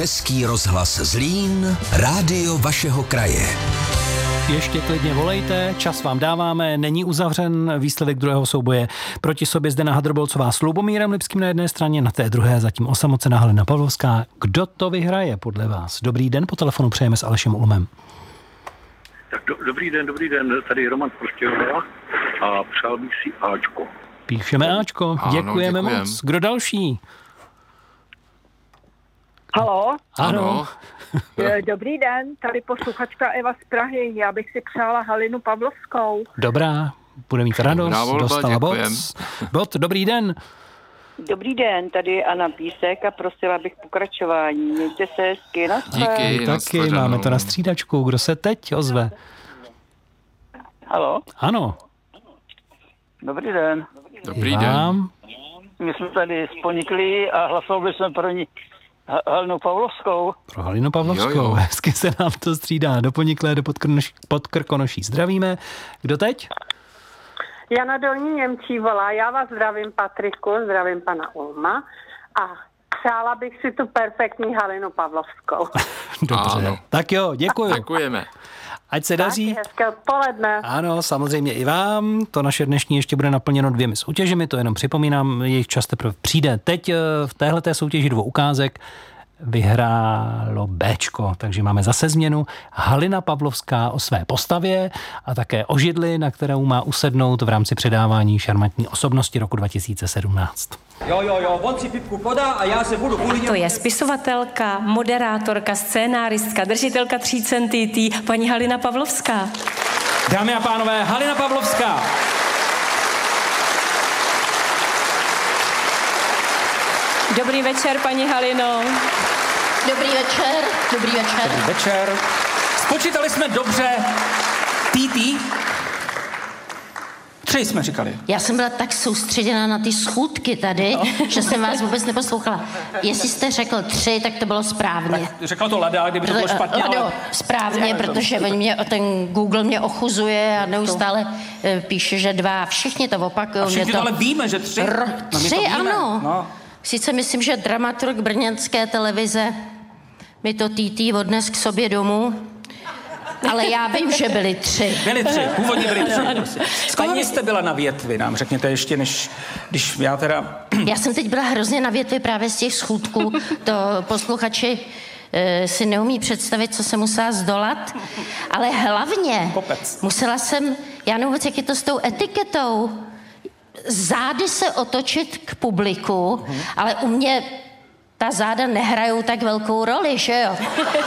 Český rozhlas Zlín, rádio vašeho kraje. Ještě klidně volejte, čas vám dáváme, není uzavřen výsledek druhého souboje. Proti sobě Zdena Hadrobolcová s Lubomírem Lipským na jedné straně, na té druhé zatím osamocená Halina Pavlovská. Kdo to vyhraje podle vás? Dobrý den, po telefonu přejeme s Alešem Ulmem. Tak dobrý den, tady Roman Prostějová a přál bych si Ačko. Píšeme Ačko, děkujeme moc. Kdo další? Halo? Ano. Dobrý den, tady posluchačka Eva z Prahy. Já bych si přála Halinu Pavlovskou. Dobrá, bude mít radost, dostala bod. Dobrý den. Dobrý den, tady je Anna Písek a prosila bych pokračování. Mějte se hezky, Díky, taky, máme to na střídačku. Kdo se teď ozve? Halo? Ano. Dobrý den. Dobrý den. My jsme tady sponikli a hlasovali jsme pro ní Halinu Pavlovskou. Pro Halinu Pavlovskou. Jo. Hezky se nám to střídá. Do Poniklé, do Podkrkonoší. Zdravíme. Kdo teď? Jana Dolní Němčí volá. Já vás zdravím, Patriku, zdravím pana Ulma a přála bych si tu perfektní Halinu Pavlovskou. Dobře. Ano. Tak jo, děkuju. Děkujeme. Ať se daří. Hezké odpoledne. Ano, samozřejmě i vám. To naše dnešní ještě bude naplněno 2 soutěžemi, to jenom připomínám, jejich čas teprve přijde. Teď v téhleté soutěži 2 ukázek vyhrálo Bčko, takže máme zase změnu. Halina Pavlovská o své postavě a také o židli, na kterou má usednout v rámci předávání šarmantní osobnosti roku 2017. Jo, on si pipku podá a já se budu kvůli němu... To je spisovatelka, moderátorka, scénáristka, držitelka 3 centýtý, paní Halina Pavlovská. Dámy a pánové, Halina Pavlovská. Dobrý večer, paní Halino. Dobrý večer. Dobrý večer. Spočítali jsme dobře TT. 3 jsme říkali. Já jsem byla tak soustředěná na ty schůdky tady, že jsem vás vůbec neposlouchala. Jestli jste řekl 3, tak to bylo správně. Tak řekla to Lada, kdyby to bylo špatně, Lado, ale... správně, protože ten Google mě ochuzuje a neustále píše, že 2. Všichni to opakují. A všichni to ale víme, že 3. 3, ano. No. Sice myslím, že dramaturg brněnské televize mi to TT odnes k sobě domů, ale já vím, že byli 3. Byli 3, původně byli 3. S koho jste byla na větvi, nám řekněte ještě, než když já teda... Já jsem teď byla hrozně na větvi právě z těch schůdků. To posluchači si neumí představit, co jsem musela zdolat, ale hlavně musela jsem, já nevím, jak je to s tou etiketou, zády se otočit k publiku, ale u mě ta záda nehrajou tak velkou roli, že jo?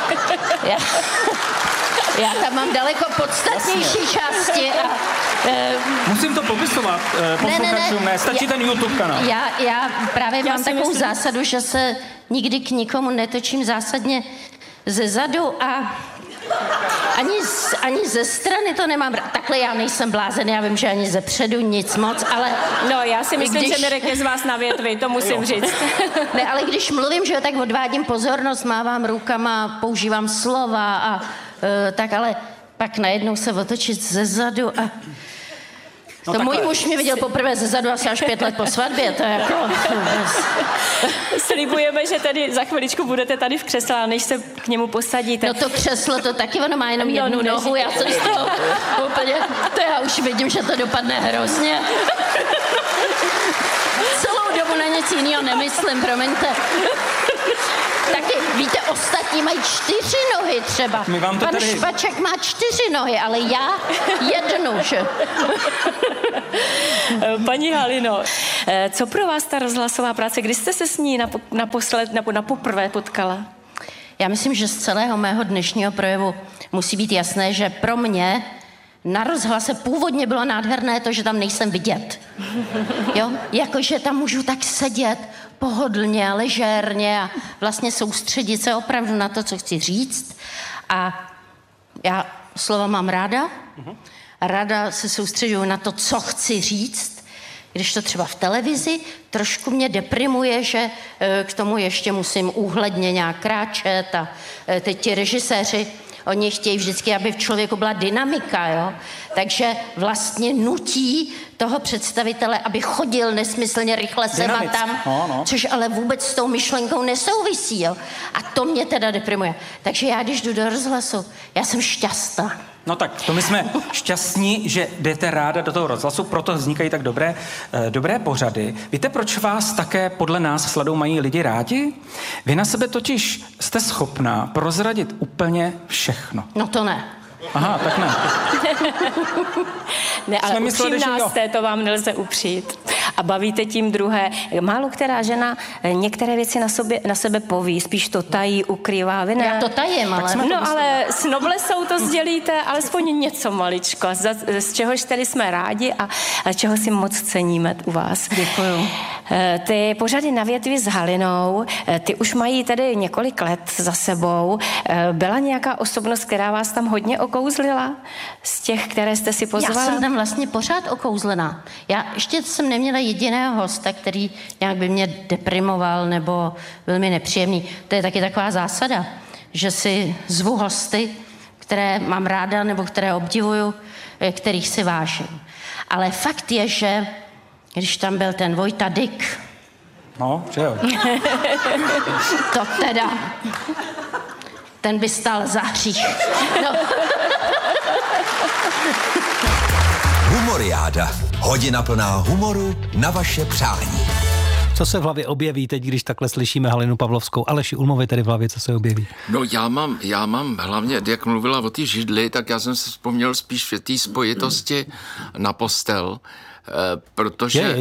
Já tam mám daleko podstatnější části a... Musím to popisovat posluchačům, ne, stačí ten YouTube kanál. Já právě mám takovou zásadu, že se nikdy k nikomu netočím zásadně ze zadu a ani ze strany to nemám. Takhle já nejsem blázen, já vím, že ani ze předu nic moc, ale... No, já si myslím, že Mirek je z vás na větvi, to musím říct. Ne, ale když mluvím, že jo, tak odvádím pozornost, mávám rukama, používám slova a tak, ale pak najednou se otočit ze zadu a... No to můj muž mě viděl poprvé ze zadu asi až 5 let po svatbě, to je jako... Slibujeme, že tady za chviličku budete tady v křesle, a než se k němu posadíte. No to křeslo, to taky ono má jenom jednu nohu, já jsem z toho úplně... To já už vidím, že to dopadne hrozně. Celou dobu na nic jiného nemyslím, promiňte. Taky, víte, ostatní mají 4 nohy třeba. Pan tady... Špaček má 4 nohy, ale já 1, že? Paní Halino, co pro vás ta rozhlasová práce? Kdy jste se s ní naposled nebo napoprvé potkala? Já myslím, že z celého mého dnešního projevu musí být jasné, že pro mě na rozhlase původně bylo nádherné to, že tam nejsem vidět. Jo? Jakože tam můžu tak sedět pohodlně, ležérně a vlastně soustředit se opravdu na to, co chci říct. A já slova mám ráda. Ráda se soustředuju na to, co chci říct. Když to třeba v televizi, trošku mě deprimuje, že k tomu ještě musím úhledně nějak kráčet a teď ti režiséři Oni chtějí vždycky, aby v člověku byla dynamika, jo. Takže vlastně nutí toho představitele, aby chodil nesmyslně rychle sem a tam, což ale vůbec s tou myšlenkou nesouvisí, jo. A to mě teda deprimuje. Takže já, když jdu do rozhlasu, já jsem šťastná. No tak, to my jsme šťastní, že jdete ráda do toho rozhlasu, proto vznikají tak dobré pořady. Víte, proč vás také podle nás s Ladou mají lidi rádi? Vy na sebe totiž jste schopná prozradit úplně všechno. No to ne. Aha, tak ne. Ne, ale upřímná jste, to vám nelze upřít. A bavíte tím druhé. Málo která žena některé věci na sebe poví, spíš to tají, ukrývá. Vy ne. Já to tajím, ale... No ale s noblesou to sdělíte, alespoň něco maličko, z čehož tedy jsme rádi a čeho si moc ceníme u vás. Děkuju. Ty pořady Na větvi s Halinou, ty už mají tedy několik let za sebou. Byla nějaká osobnost, která vás tam hodně okouzlila? Z těch, které jste si pozvala? Já jsem tam vlastně pořád okouzlená. Já ještě jsem neměla jediného hosta, který nějak by mě deprimoval nebo byl mi nepříjemný. To je taky taková zásada, že si zvu hosty, které mám ráda nebo které obdivuju, kterých si vážím. Ale fakt je, že když tam byl ten Vojta Dyk, no, že jo. to teda, ten by stál za hřích. No. Humoriáda. Hodina plná humoru na vaše přání. Co se v hlavě objeví teď, když takhle slyšíme Halinu Pavlovskou? Aleši Ulmovi tady v hlavě, co se objeví? No já mám hlavně, jak mluvila o té židli, tak já jsem si vzpomněl spíš v té spojitosti na postel, protože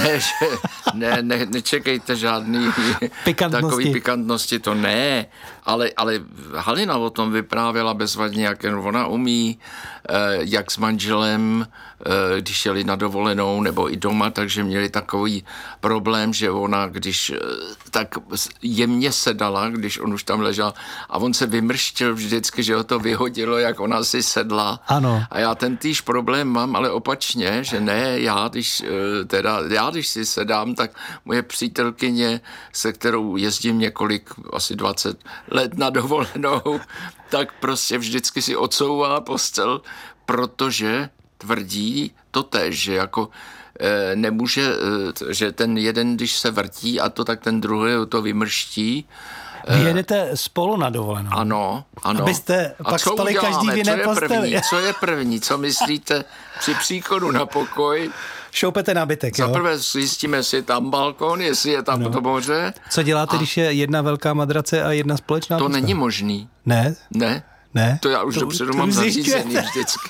nečekejte žádný takový pikantnosti, to ne, ale Halina o tom vyprávěla bezvadně, jak ona umí, jak s manželem, když jeli na dovolenou nebo i doma, takže měli takový problém, že ona, když tak jemně sedala, když on už tam ležel a on se vymrštil vždycky, že ho to vyhodilo, jak ona si sedla. Ano. A já ten týž problém mám, ale opačně, že ne, já když si sedám, tak moje přítelkyně, se kterou jezdím asi 20 let na dovolenou, tak prostě vždycky si odsouvá postel, protože tvrdí totéž, že jako nemůže, že ten jeden, když se vrtí a to, tak ten druhý to vymrští. Vy jedete spolu na dovolenou. Ano. Abyste pak spali každý v jiné posteli. Co je první? Co myslíte při příchodu na pokoj? Šoupete nábytek, jo? Zaprvé zjistíme, jestli je tam balkon, jestli je tam to moře. Co děláte, když je jedna velká madrace a jedna společná To postel? není možný. Ne? Ne? To já už dopředu mám zařízený vždycky.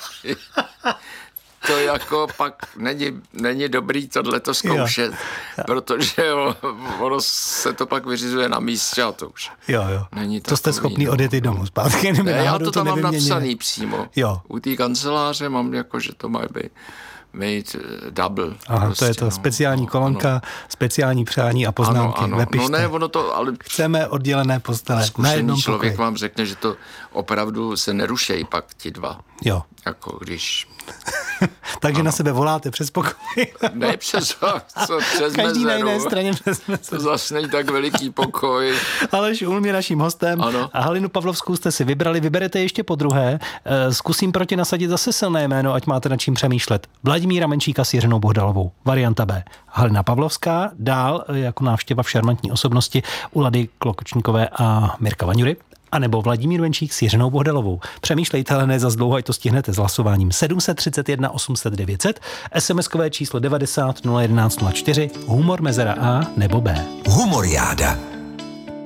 To jako pak není dobrý tohleto zkoušet, protože ono se to pak vyřizuje na místě a to už není to jste schopný odjet i domů zpátky. Ne, já to tam mám napsaný přímo. Jo. U té kanceláře mám jako, že to má být double. Aha, prostě, to je to speciální kolonka, speciální přání a poznámky. Nepište. No ne, ono to, ale... Chceme oddělené postele. Zkušený člověk vám řekne, že to opravdu se nerušejí pak ti dva. Jo. Jako když... Takže na sebe voláte přes pokoj. Ne přes Každý mezeru. na jiné straně přes mezeru. To zase není tak veliký pokoj. Aleš Ulm je naším hostem. Ano. A Halinu Pavlovskou jste si vybrali. Vyberete ještě po druhé. Zkusím proti nasadit zase silné jméno, ať máte nad čím přemýšlet. Vladimíra Menšíka s Jiřinou Bohdalovou. Varianta B. Halina Pavlovská. Dál jako návštěva v šarmantní osobnosti u Lady Klokočníkové a Mirka Vaňury. A nebo Vladimír Menšík s Jiřinou Bohdalovou. Přemýšlejte, ale ne za dlouho, ať to stihnete s hlasováním. 731 800 900, SMS-kové číslo 90 011 04, humor mezera A nebo B. Humoriáda.